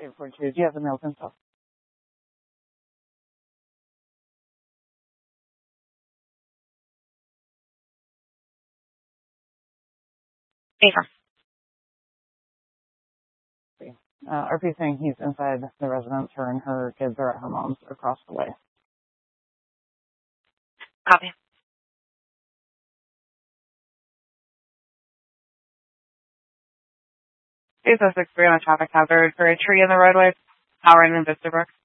842. Do you have the mail info? Ava. RP saying he's inside the residence. Her and her kids are at her mom's across the way. Copy. 2063 on a traffic hazard for a tree in the roadway, Howard and Vista Brook.